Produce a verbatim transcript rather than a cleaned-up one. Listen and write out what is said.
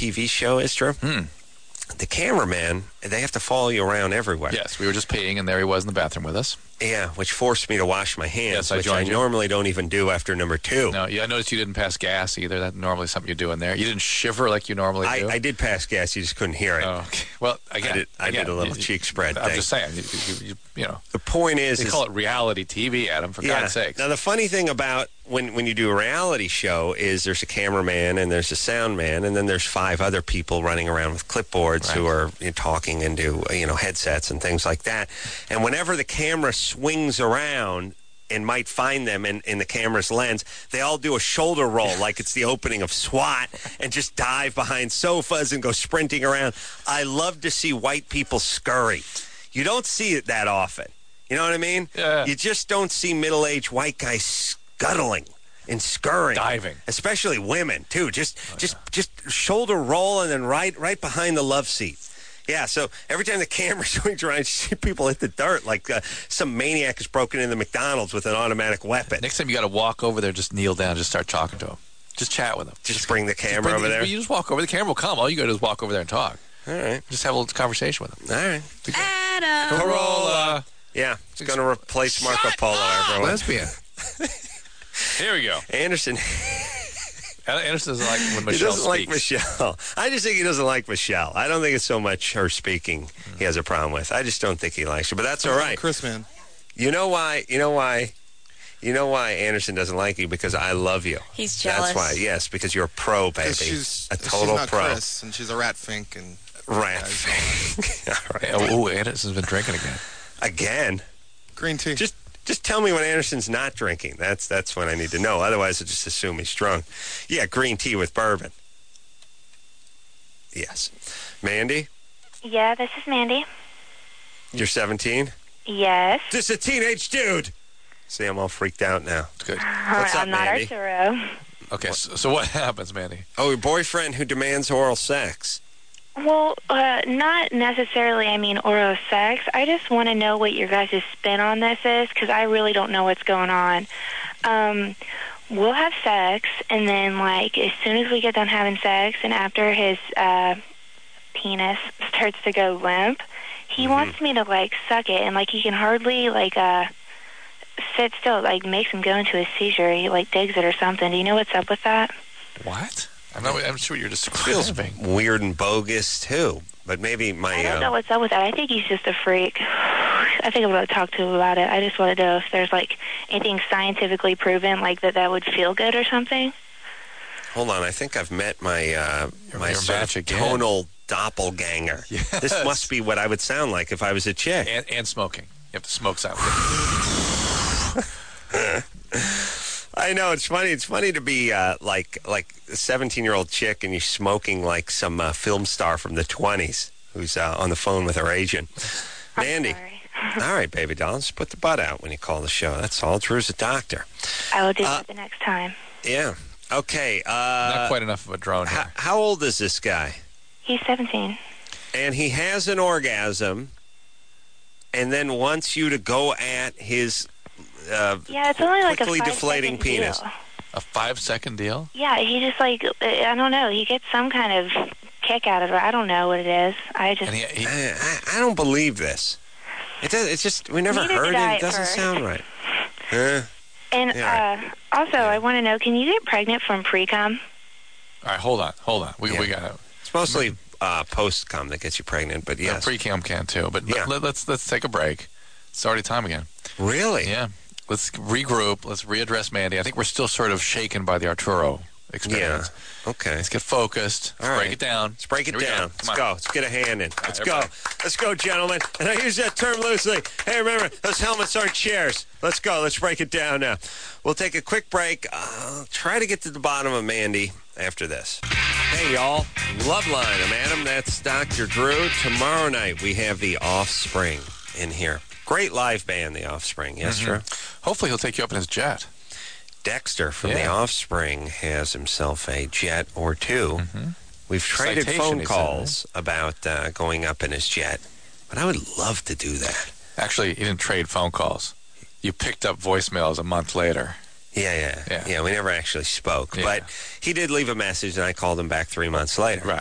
T V show is, Drew? Hmm. The cameraman, they have to follow you around everywhere. Yes, we were just peeing, and there he was in the bathroom with us. Yeah, which forced me to wash my hands, Yes, I which I joined you. normally don't even do after number two. No, yeah, I noticed you didn't pass gas either. That's normally something you do in there. You didn't shiver like you normally I, do. I did pass gas, you just couldn't hear it. Oh, okay. Well, again, I did, I again, did a little you, cheek spread I'm thing. just saying, you, you, you, you know. The point is... They is, call it reality T V, Adam, for yeah. God's sakes. Now, the funny thing about when, when you do a reality show is there's a cameraman and there's a sound man, and then there's five other people running around with clipboards Right. who are you know, talking into you know headsets and things like that. And whenever the camera swings around and might find them in, in the camera's lens, they all do a shoulder roll like it's the opening of SWAT and just dive behind sofas and go sprinting around. I love to see white people scurry. You don't see it that often. You know what I mean? Yeah. You just don't see middle-aged white guys scuttling and scurrying. Diving. Especially women, too. Just oh, just yeah. just shoulder roll and then right right behind the love seat. Yeah, so every time the camera swings around, you see people hit the dirt like uh, some maniac has broken into McDonald's with an automatic weapon. Next time you got to walk over there, just kneel down, just start talking to him. Just chat with him. Just, just bring the camera bring over the, there? You just walk over. The camera will come. All you got to do is walk over there and talk. All right. Just have a little conversation with him. All right. Adam. Corolla. Yeah, it's going to replace Marco Polo, everyone. Lesbian. Here we go. Anderson. Anderson doesn't like when Michelle He doesn't speaks. like Michelle. I just think he doesn't like Michelle. I don't think it's so much her speaking he has a problem with. I just don't think he likes her, but that's all right. Chris, man. You know why? You know why? You know why Anderson doesn't like you? Because I love you. He's jealous. That's why. Yes, because you're a pro, baby. She's a total she's not pro. Chris, and she's a rat fink. And rat fink. All right. Oh, Anderson's been drinking again. Again? Green tea. Just just tell me when Anderson's not drinking. That's that's what I need to know. Otherwise, I just assume he's drunk. Yeah, green tea with bourbon. Yes. Mandy? Yeah, this is Mandy. You're seventeen? Yes. Just a teenage dude. See, I'm all freaked out now. It's good. What's up, I'm not Mandy? Arturo. Okay, so, so what happens, Mandy? Oh, your boyfriend who demands oral sex. Well, uh, not necessarily, I mean, oral sex. I just want to know what your guys' spin on this is, because I really don't know what's going on. Um, we'll have sex, and then, like, as soon as we get done having sex, and after his uh, penis starts to go limp, he Mm-hmm. wants me to, like, suck it, and, like, he can hardly, like, uh, sit still. It, like, makes him go into a seizure. He, like, digs it or something. Do you know what's up with that? What? I'm not. I'm sure you're just describing. Weird and bogus, too. But maybe my... I don't uh, know what's up with that. I think he's just a freak. I think I'm going to talk to him about it. I just want to know if there's, like, anything scientifically proven, like, that that would feel good or something. Hold on. I think I've met my uh, my your sort match of again. tonal doppelganger. Yes. This must be what I would sound like if I was a chick. And, and smoking. You have to smoke silently. I know, it's funny. It's funny to be uh, like like a seventeen-year-old chick and you're smoking like some uh, film star from the twenties who's uh, on the phone with her agent. I'm Mandy. sorry. All right, baby doll. Just put the butt out when you call the show. That's all. Drew's a doctor. I will do Uh, that the next time. Yeah. Okay. Uh, Not quite enough of a drone h- here. how old is this guy? He's seventeen. And he has an orgasm and then wants you to go at his uh, Yeah, it's only like a quickly five deflating second penis. deal. A five-second deal? Yeah, he just, like, I don't know. He gets some kind of kick out of it. I don't know what it is. I just... And he, he, I, I, I don't believe this. It does. It's just we never Neither heard did it. I It at doesn't first. sound right. Huh? And Yeah. uh, also, I want to know, can you get pregnant from pre-cum? all right, hold on, hold on. We Yeah. we got to. It's mostly uh, post-com that gets you pregnant, but Yeah, yes. pre-cam can too. But Yeah. let, let's let's take a break. It's already time again. Really? Yeah. Let's regroup. Let's readdress Mandy. I think we're still sort of shaken by the Arturo Yeah. experience. Okay. Let's get focused. Let's All break right. it down. Let's break it Here we down. Go. Let's Come go. on. Let's get a hand in. Let's go. everybody. Let's go, gentlemen. And I use that term loosely. Hey, remember, those helmets aren't chairs. Let's go. Let's break it down now. We'll take a quick break. Uh, try to get to the bottom of Mandy after this. Hey, y'all. Love Line. I'm Adam. That's Doctor Drew. Tomorrow night, we have The Offspring in here. Great live band, The Offspring. Yes, Mhm. Drew? Hopefully he'll take you up in his jet. Dexter from Yeah. The Offspring has himself a jet or two. Mm-hmm. We've traded Citation, phone he said, calls about uh, going up in his jet, but I would love to do that. Actually, he didn't trade phone calls. You picked up voicemails a month later. Yeah, yeah, Yeah. yeah. We never actually spoke, Yeah. but he did leave a message, and I called him back three months later. Right.